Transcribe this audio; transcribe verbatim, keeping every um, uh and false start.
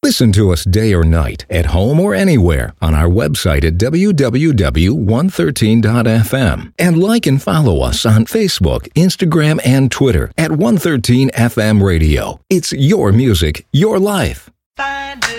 Listen to us day or night, at home or anywhere, on our website at w w w dot one thirteen dot f m. And like and follow us on Facebook, Instagram, and Twitter at one thirteen F M Radio. It's your music, your life. Find